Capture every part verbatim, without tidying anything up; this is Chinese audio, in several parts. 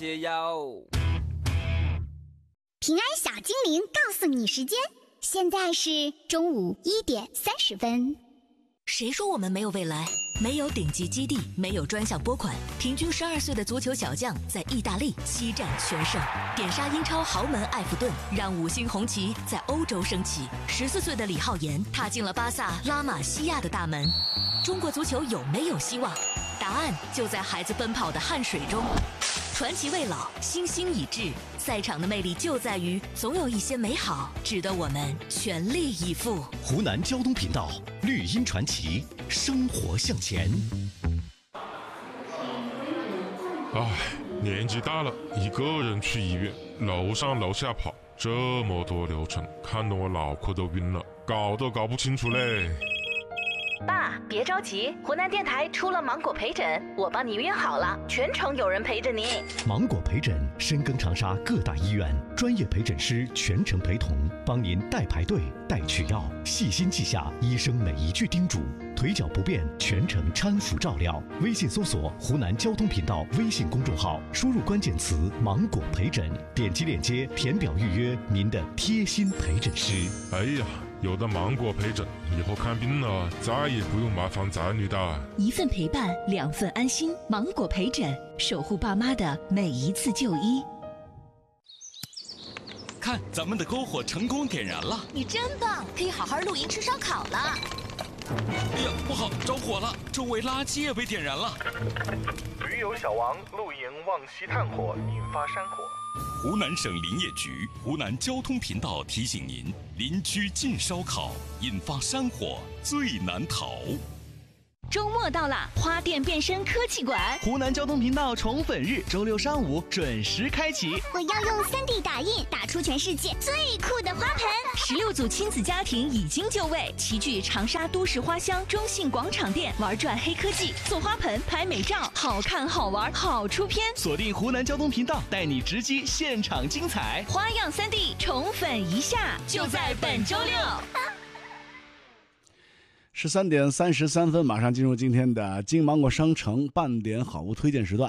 解药。 平安小精灵告诉你时间，现在是中午一点三十分。 谁说我们没有未来？没有顶级基地，没有专项拨款，平均十二岁的足球小将在意大利七战全胜，点杀英超豪门埃弗顿，让五星红旗在欧洲升起。十四岁的李浩言踏进了巴萨拉玛西亚的大门。中国足球有没有希望？答案就在孩子奔跑的汗水中。传奇未老，星星已至。赛场的魅力就在于，总有一些美好值得我们全力以赴。 湖南交通频道绿茵传奇，生活向前。 唉，年纪大了，一个人去医院，楼上楼下跑，这么多流程，看得我脑壳都晕了，搞都搞不清楚嘞。 爸，别着急，湖南电台出了芒果陪诊，我帮你约好了，全程有人陪着你。 芒果陪诊深耕长沙各大医院，专业陪诊师全程陪同，帮您代排队、代取药，细心记下医生每一句叮嘱。腿脚不便，全程搀扶照料。微信搜索湖南交通频道微信公众号，输入关键词芒果陪诊，点击链接填表预约您的贴心陪诊师。 哎呀，有的芒果陪诊，以后看病了再也不用麻烦仔女的。 一份陪伴，两份安心。芒果陪诊，守护爸妈的每一次就医。 看，咱们的篝火成功点燃了！ 你真棒，可以好好露营吃烧烤了。 哎呀，不好，着火了！周围垃圾也被点燃了。 驴友小王露营忘熄炭火，引发山火。 湖南省林业局、湖南交通频道提醒您：林区禁烧烤，引发山火最难逃。 周末到了，花店变身科技馆， 湖南交通频道宠粉日，周六上午准时开启。 我要用 三 D 打印打出全世界最酷的花盆。 十六组亲子家庭已经就位，齐聚长沙都市花乡中信广场店，玩转黑科技，做花盆、拍美照，好看好玩好出片。 锁定湖南交通频道，带你直击现场精彩。 花样 三 D 宠粉一下，就在本周六。 十三点三十三分，马上进入今天的金芒果商城半点好物推荐时段。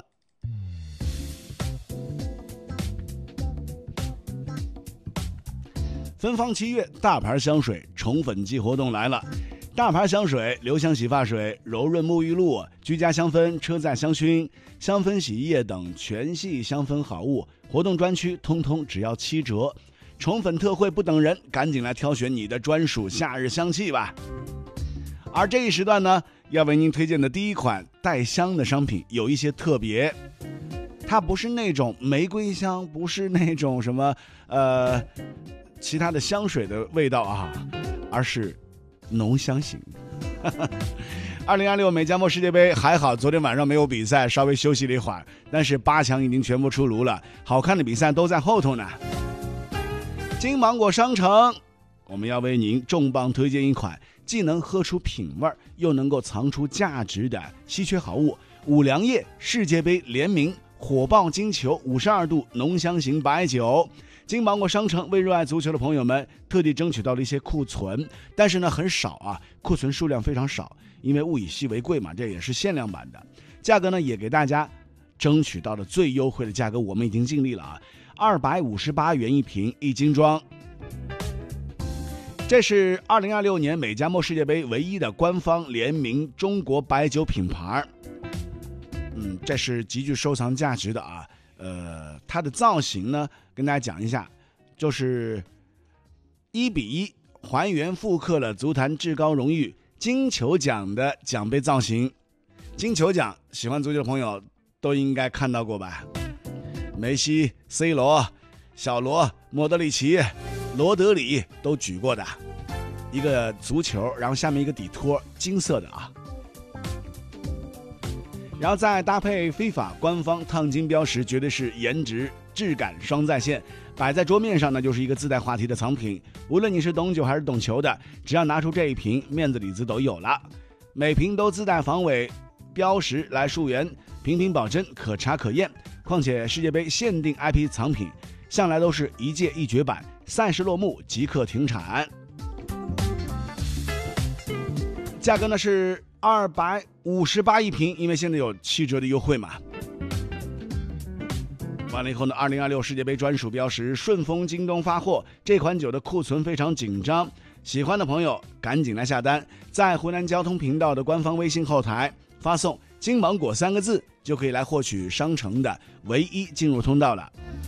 芬芳七月大牌香水宠粉季活动来了，大牌香水、留香洗发水、柔润沐浴露、居家香氛、车载香薰、香氛洗衣液等全系香氛好物，活动专区通通只要七折。宠粉特惠不等人，赶紧来挑选你的专属夏日香气吧。而这一时段呢，要为您推荐的第一款带香的商品有一些特别，它不是那种玫瑰香，不是那种什么呃其他的香水的味道啊，而是浓香型。二零二六美加墨世界杯还好，昨天晚上没有比赛，稍微休息了一会儿，但是八强已经全部出炉了，好看的比赛都在后头呢。金芒果商城，我们要为您重磅推荐一款既能喝出品味又能够藏出价值的稀缺好物——五粮液世界杯联名火爆金球五十二度浓香型白酒。金芒果商城为热爱足球的朋友们特地争取到了一些库存，但是呢很少啊，库存数量非常少，因为物以稀为贵嘛，这也是限量版的。价格呢也给大家争取到了最优惠的价格，我们已经尽力了啊，二百五十八元一瓶一斤装。这是二零二六年美加墨世界杯唯一的官方联名中国白酒品牌，嗯，这是极具收藏价值的啊。呃，它的造型呢，跟大家讲一下，就是一比一还原复刻了足坛至高荣誉金球奖的奖杯造型。金球奖，喜欢足球的朋友都应该看到过吧？梅西、C 罗、小罗、莫德里奇、罗德里都举过的一个足球，然后下面一个底托，金色的啊，然后再搭配FIFA官方烫金标识，绝对是颜值质感双在线。摆在桌面上呢，就是一个自带话题的藏品。无论你是懂酒还是懂球的，只要拿出这一瓶，面子里子都有了。每瓶都自带防伪标识来溯源，瓶瓶保真，可查可验。况且世界杯限定 I P 藏品，向来都是一届一绝版，赛事落幕即刻停产。价格呢是二百五十八一瓶，因为现在有七折的优惠嘛。 完了以后呢，二零二六世界杯专属标识顺丰、京东发货，这款酒的库存非常紧张，喜欢的朋友赶紧来下单，在湖南交通频道的官方微信后台发送金芒果三个字，就可以来获取商城的唯一进入通道了。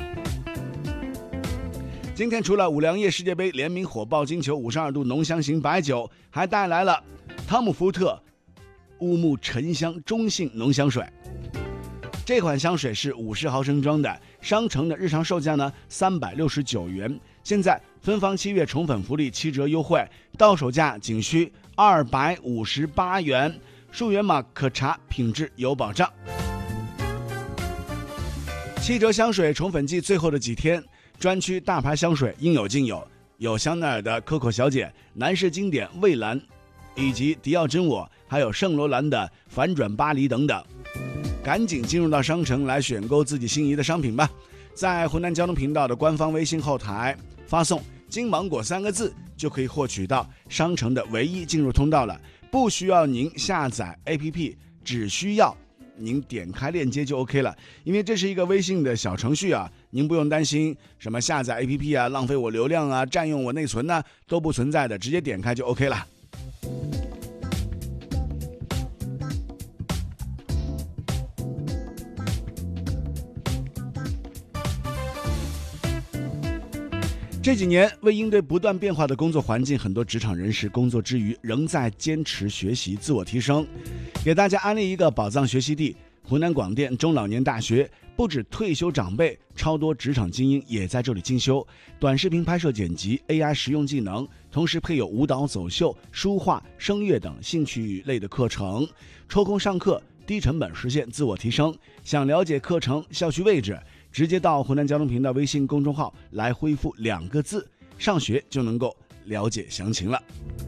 今天除了五粮液世界杯联名火爆金球五十二度浓香型白酒，还带来了汤姆福特乌木沉香中性浓香水。这款香水是五十毫升装的，商城的日常售价呢三百六十九元，现在芬芳七月宠粉福利七折优惠，到手价仅需二百五十八元，数源码可查，品质有保障。七折香水宠粉季最后的几天，专区大牌香水应有尽有，有香奈儿的 Coco 小姐、男士经典蔚蓝，以及迪奥真我，还有圣罗兰的反转巴黎等等。赶紧进入到商城来选购自己心仪的商品吧，在湖南交通频道的官方微信后台发送金芒果三个字，就可以获取到商城的唯一进入通道了，不需要您下载 A P P， 只需要您点开链接就 OK 了，因为这是一个微信的小程序啊，您不用担心什么下载 A P P 啊，浪费我流量啊，占用我内存啊，都不存在的，直接点开就 OK 了。这几年，为应对不断变化的工作环境，很多职场人士工作之余仍在坚持学习、自我提升。给大家安利一个宝藏学习地——湖南广电中老年大学。不止退休长辈，超多职场精英也在这里进修短视频拍摄、剪辑、A I 实用技能，同时配有舞蹈、走秀、书画、声乐等兴趣类的课程。抽空上课，低成本实现自我提升。想了解课程、校区位置，直接到湖南交通频道微信公众号来恢复两个字，上学就能够了解详情了。